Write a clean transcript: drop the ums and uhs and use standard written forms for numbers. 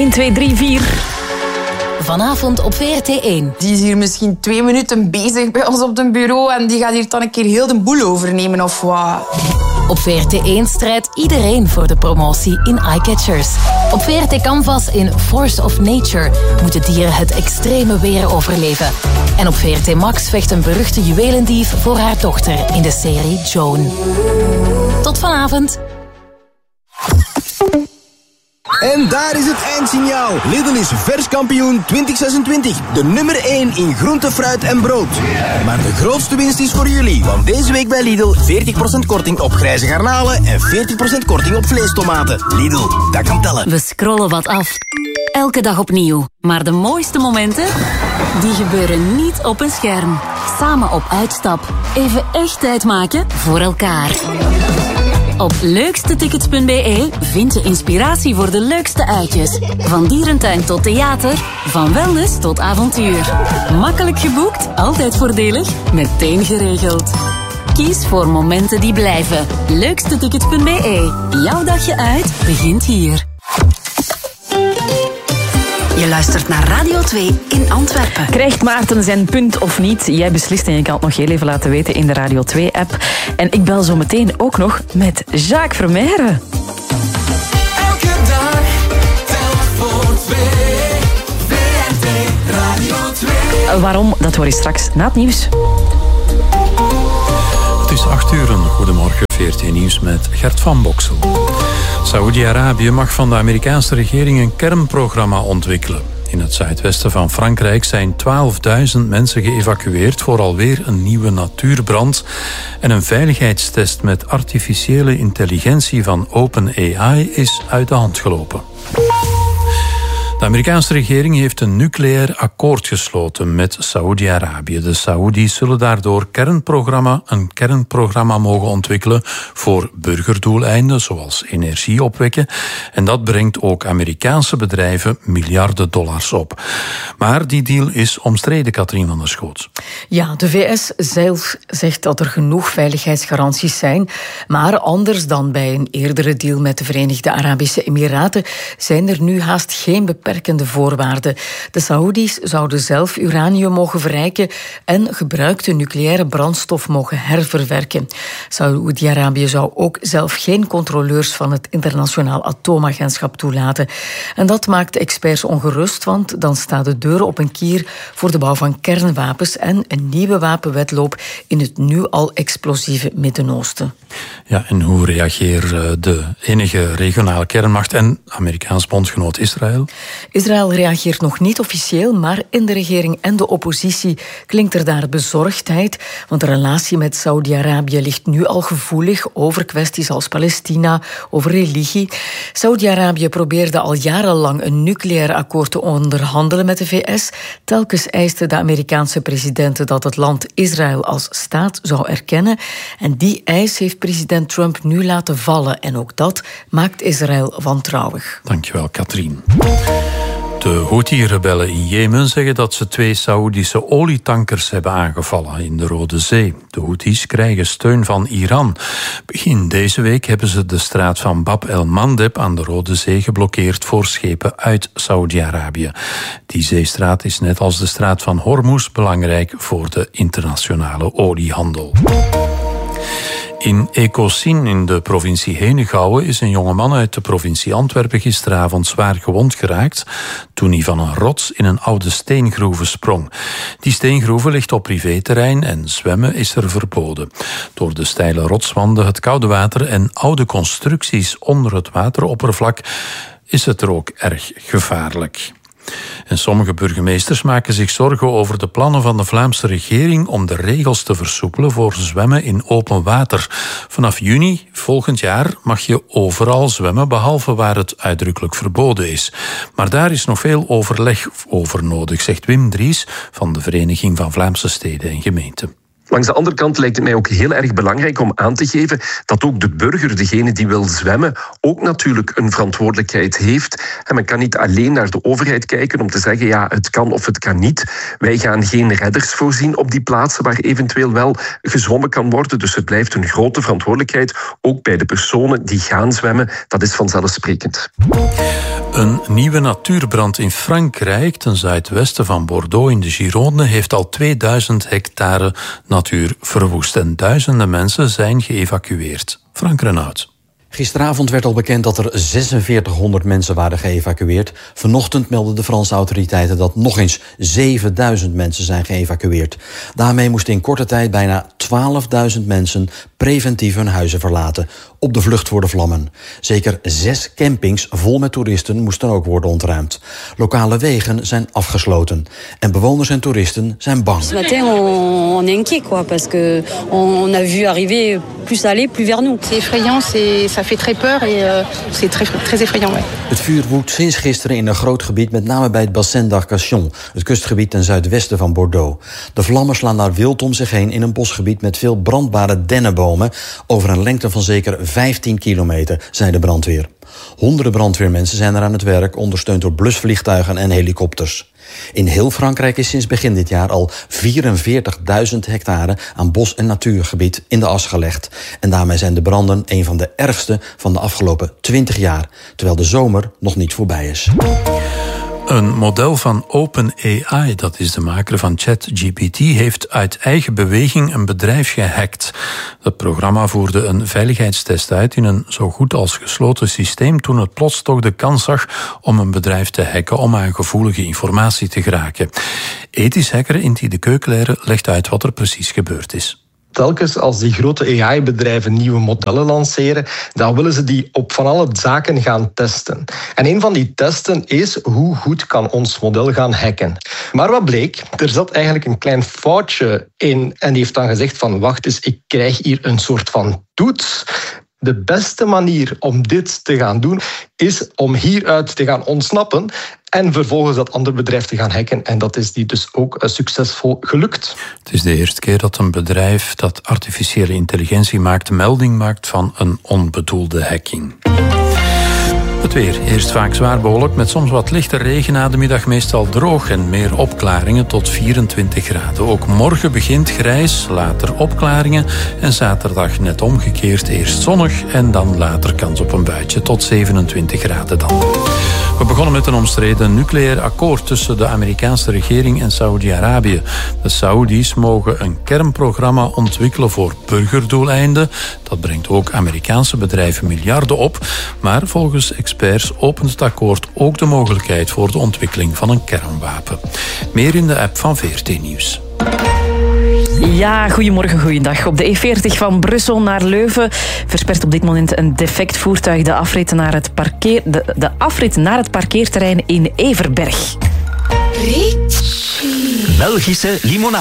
1, 2, 3, 4. Vanavond op VRT1. Die is hier misschien 2 minuten bezig bij ons op het bureau en die gaat hier dan een keer heel de boel overnemen of wat. Op VRT1 strijdt iedereen voor de promotie in Eyecatchers. Op VRT Canvas in Force of Nature moeten dieren het extreme weer overleven. En op VRT Max vecht een beruchte juwelendief voor haar dochter in de serie Joan. Tot vanavond. En daar is het eindsignaal. Lidl is verskampioen 2026. De nummer 1 in groente, fruit en brood. Maar de grootste winst is voor jullie. Want deze week bij Lidl 40% korting op grijze garnalen en 40% korting op vleestomaten. Lidl, dat kan tellen. We scrollen wat af. Elke dag opnieuw. Maar de mooiste momenten, die gebeuren niet op een scherm. Samen op uitstap. Even echt tijd maken voor elkaar. Op leukstetickets.be vind je inspiratie voor de leukste uitjes. Van dierentuin tot theater, van wellness tot avontuur. Makkelijk geboekt, altijd voordelig, meteen geregeld. Kies voor momenten die blijven. Leukstetickets.be. Jouw dagje uit begint hier. Je luistert naar Radio 2 in Antwerpen. Krijgt Maarten zijn punt of niet? Jij beslist en je kan het nog heel even laten weten in de Radio 2-app. En ik bel zo meteen ook nog met Jacques Vermeijren. Elke dag telt voor 2. VRT Radio 2. Waarom? Dat hoor je straks na het nieuws. Het is 8 uur. Goedemorgen, VRT Nieuws met Gert van Boksel. Saoedi-Arabië mag van de Amerikaanse regering een kernprogramma ontwikkelen. In het zuidwesten van Frankrijk zijn 12.000 mensen geëvacueerd voor alweer een nieuwe natuurbrand. En een veiligheidstest met artificiële intelligentie van OpenAI is uit de hand gelopen. De Amerikaanse regering heeft een nucleair akkoord gesloten met Saoedi-Arabië. De Saoedi's zullen daardoor een kernprogramma mogen ontwikkelen voor burgerdoeleinden, zoals energie opwekken. En dat brengt ook Amerikaanse bedrijven miljarden dollars op. Maar die deal is omstreden, Katrien van der Schoot. Ja, de VS zelf zegt dat er genoeg veiligheidsgaranties zijn. Maar anders dan bij een eerdere deal met de Verenigde Arabische Emiraten zijn er nu haast geen beperkende voorwaarden. De Saoedi's zouden zelf uranium mogen verrijken en gebruikte nucleaire brandstof mogen herverwerken. Saoedi-Arabië zou ook zelf geen controleurs van het Internationaal Atoomagentschap toelaten. En dat maakt experts ongerust, want dan staan de deuren op een kier voor de bouw van kernwapens en een nieuwe wapenwedloop in het nu al explosieve Midden-Oosten. Ja, en hoe reageert de enige regionale kernmacht en Amerikaans bondgenoot Israël? Israël reageert nog niet officieel, maar in de regering en de oppositie klinkt er daar bezorgdheid, want de relatie met Saudi-Arabië ligt nu al gevoelig over kwesties als Palestina, over religie. Saudi-Arabië probeerde al jarenlang een nucleair akkoord te onderhandelen met de VS. Telkens eiste de Amerikaanse president dat het land Israël als staat zou erkennen. En die eis heeft president Trump nu laten vallen. En ook dat maakt Israël wantrouwig. Dankjewel, Katrien. De Houthi-rebellen in Jemen zeggen dat ze 2 Saoedische olietankers hebben aangevallen in de Rode Zee. De Houthis krijgen steun van Iran. Begin deze week hebben ze de straat van Bab el-Mandeb aan de Rode Zee geblokkeerd voor schepen uit Saoedi-Arabië. Die zeestraat is net als de straat van Hormuz belangrijk voor de internationale oliehandel. In Ecosien in de provincie Henegouwen is een jongeman uit de provincie Antwerpen gisteravond zwaar gewond geraakt toen hij van een rots in een oude steengroeve sprong. Die steengroeve ligt op privéterrein en zwemmen is er verboden. Door de steile rotswanden, het koude water en oude constructies onder het wateroppervlak is het er ook erg gevaarlijk. En sommige burgemeesters maken zich zorgen over de plannen van de Vlaamse regering om de regels te versoepelen voor zwemmen in open water. Vanaf juni volgend jaar mag je overal zwemmen, behalve waar het uitdrukkelijk verboden is. Maar daar is nog veel overleg over nodig, zegt Wim Dries van de Vereniging van Vlaamse Steden en Gemeenten. Langs de andere kant lijkt het mij ook heel erg belangrijk om aan te geven dat ook de burger, degene die wil zwemmen, ook natuurlijk een verantwoordelijkheid heeft. En men kan niet alleen naar de overheid kijken om te zeggen, ja, het kan of het kan niet. Wij gaan geen redders voorzien op die plaatsen waar eventueel wel gezwommen kan worden. Dus het blijft een grote verantwoordelijkheid, ook bij de personen die gaan zwemmen. Dat is vanzelfsprekend. Een nieuwe natuurbrand in Frankrijk, ten zuidwesten van Bordeaux in de Gironde, heeft al 2000 hectare natuur verwoest en duizenden mensen zijn geëvacueerd. Frank Renaud. Gisteravond werd al bekend dat er 4600 mensen waren geëvacueerd. Vanochtend meldden de Franse autoriteiten dat nog eens 7000 mensen zijn geëvacueerd. Daarmee moesten in korte tijd bijna 12.000 mensen preventief hun huizen verlaten, op de vlucht voor de vlammen. Zeker 6 campings vol met toeristen moesten ook worden ontruimd. Lokale wegen zijn afgesloten. En bewoners en toeristen zijn bang. Ce matin, on est inquiet, quoi, parce que on a vu arriver plus aller, plus vers nous. C'est effrayant, ça fait très peur et c'est très effrayant. Ouais. Het vuur woedt sinds gisteren in een groot gebied, met name bij het Bassin d'Arcachon, het kustgebied ten zuidwesten van Bordeaux. De vlammen slaan daar wild om zich heen in een bosgebied met veel brandbare dennenbomen over een lengte van zeker 15 kilometer, zei de brandweer. Honderden brandweermensen zijn er aan het werk, ondersteund door blusvliegtuigen en helikopters. In heel Frankrijk is sinds begin dit jaar al 44.000 hectare aan bos- en natuurgebied in de as gelegd. En daarmee zijn de branden een van de ergste van de afgelopen 20 jaar, terwijl de zomer nog niet voorbij is. Een model van OpenAI, dat is de maker van ChatGPT, heeft uit eigen beweging een bedrijf gehackt. Het programma voerde een veiligheidstest uit in een zo goed als gesloten systeem toen het plots toch de kans zag om een bedrijf te hacken om aan gevoelige informatie te geraken. Ethisch hacker Inti de Keukenleren legt uit wat er precies gebeurd is. Telkens als die grote AI-bedrijven nieuwe modellen lanceren, dan willen ze die op van alle zaken gaan testen. En een van die testen is hoe goed kan ons model gaan hacken. Maar wat bleek? Er zat eigenlijk een klein foutje in en die heeft dan gezegd van wacht eens, ik krijg hier een soort van toets. De beste manier om dit te gaan doen is om hieruit te gaan ontsnappen en vervolgens dat andere bedrijf te gaan hacken. En dat is die dus ook succesvol gelukt. Het is de eerste keer dat een bedrijf dat artificiële intelligentie maakt melding maakt van een onbedoelde hacking. Het weer. Eerst vaak zwaar bewolkt met soms wat lichte regen, na de middag meestal droog en meer opklaringen tot 24 graden. Ook morgen begint grijs, later opklaringen en zaterdag net omgekeerd. Eerst zonnig en dan later kans op een buitje tot 27 graden dan. We begonnen met een omstreden nucleair akkoord tussen de Amerikaanse regering en Saoedi-Arabië. De Saoedi's mogen een kernprogramma ontwikkelen voor burgerdoeleinden. Dat brengt ook Amerikaanse bedrijven miljarden op. Maar volgens experts opent het akkoord ook de mogelijkheid voor de ontwikkeling van een kernwapen. Meer in de app van VRT Nieuws. Ja, goedemorgen, goeiedag. Op de E40 van Brussel naar Leuven verspert op dit moment een defect voertuig de afrit naar het parkeerterrein in Everberg. Belgische limonade.